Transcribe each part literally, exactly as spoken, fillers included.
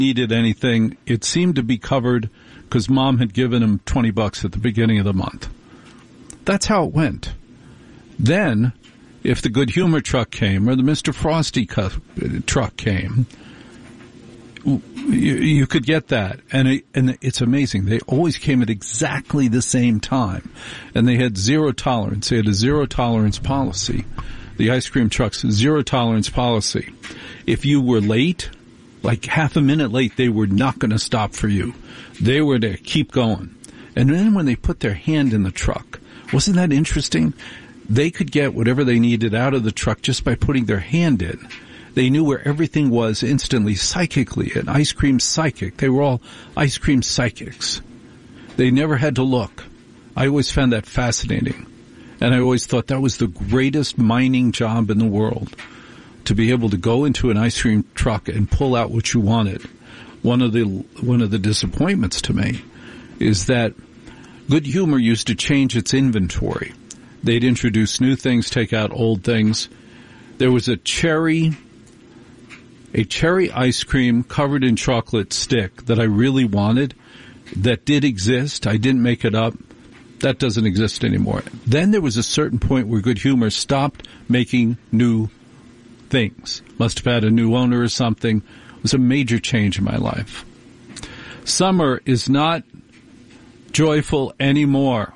needed anything, it seemed to be covered because Mom had given him twenty bucks at the beginning of the month. That's how it went. Then, if the Good Humor truck came or the Mister Frosty cu- truck came, you, you could get that. And, it, and it's amazing. They always came at exactly the same time. And they had zero tolerance. They had a zero tolerance policy. The ice cream truck's zero tolerance policy. If you were late, like half a minute late, they were not going to stop for you. They were to keep going. And then when they put their hand in the truck, wasn't that interesting? They could get whatever they needed out of the truck just by putting their hand in. They knew where everything was instantly, psychically, an ice cream psychic. They were all ice cream psychics. They never had to look. I always found that fascinating. And I always thought that was the greatest mining job in the world, to be able to go into an ice cream truck and pull out what you wanted. One of the one of the disappointments to me is that Good Humor used to change its inventory. They'd introduce new things, take out old things. There was a cherry, a cherry ice cream covered in chocolate stick that I really wanted, that did exist. I didn't make it up. That doesn't exist anymore. Then there was a certain point where Good Humor stopped making new things. Must have had a new owner or something. It was a major change in my life. Summer is not joyful anymore.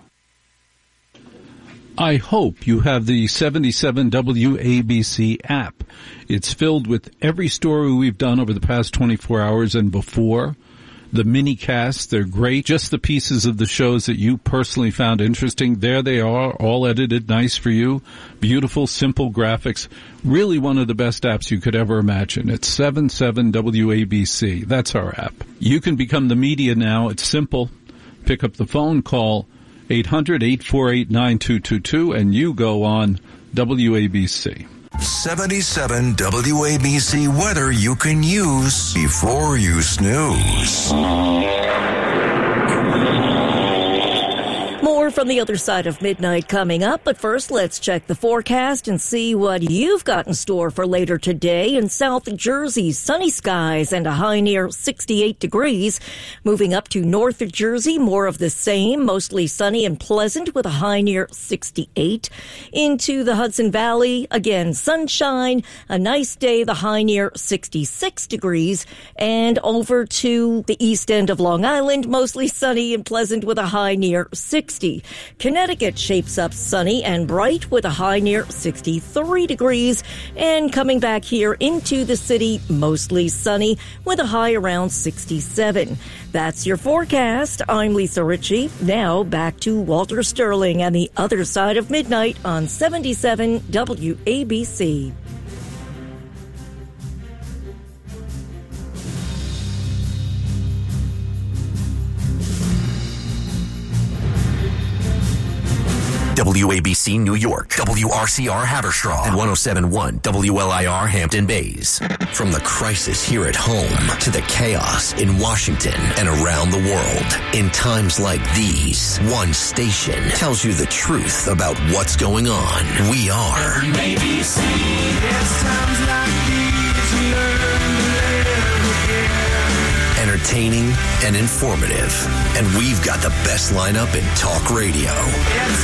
I hope you have the seventy-seven W A B C app. It's filled with every story we've done over the past twenty-four hours and before. The mini casts, they're great. Just the pieces of the shows that you personally found interesting. There they are, all edited nice for you. Beautiful, simple graphics. Really one of the best apps you could ever imagine. It's seventy-seven W A B C. That's our app. You can become the media now. It's simple. Pick up the phone, call eight hundred, eight four eight, nine two two two, and you go on W A B C. seventy-seven W A B C weather you can use before you snooze. More from the other side of midnight coming up, but first let's check the forecast and see what you've got in store for later today. In South Jersey, sunny skies and a high near sixty-eight degrees. Moving up to North Jersey, more of the same, mostly sunny and pleasant with a high near sixty-eight. Into the Hudson Valley, again, sunshine, a nice day, the high near sixty-six degrees. And over to the east end of Long Island, mostly sunny and pleasant with a high near sixty. Connecticut shapes up sunny and bright with a high near sixty-three degrees. And coming back here into the city, mostly sunny with a high around sixty-seven. That's your forecast. I'm Lisa Ritchie. Now back to Walter Sterling and the other side of midnight on seventy-seven W A B C. W A B C New York, W R C R Haverstraw, and one oh seven point one W L I R Hampton Bays. From the crisis here at home to the chaos in Washington and around the world, in times like these, one station tells you the truth about what's going on. We are W A B C. It's times like these you learn to live again. Entertaining and informative, and we've got the best lineup in talk radio. It's